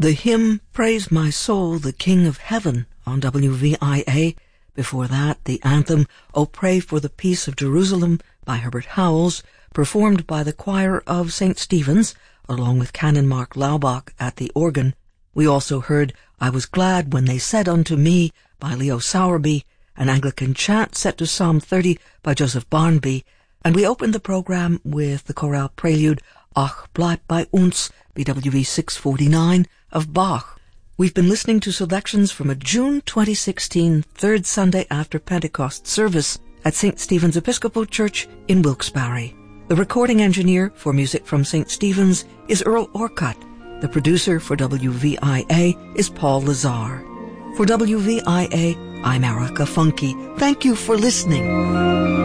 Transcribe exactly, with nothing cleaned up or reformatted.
The hymn, Praise My Soul, the King of Heaven, on W V I A. Before that, the anthem, Oh Pray for the Peace of Jerusalem, by Herbert Howells, performed by the choir of Saint Stephen's, along with Canon Mark Laubach at the organ. We also heard I Was Glad When They Said Unto Me, by Leo Sowerby, an Anglican chant set to Psalm thirty by Joseph Barnby, and we opened the program with the chorale prelude Ach bleib bei uns, B W V six forty-nine, of Bach. We've been listening to selections from a June twenty sixteen third Sunday after Pentecost service at Saint Stephen's Episcopal Church in Wilkes-Barre. The recording engineer for music from Saint Stephen's is Earl Orcutt. The producer for W V I A is Paul Lazar. For W V I A, I'm Erica Funke. Thank you for listening.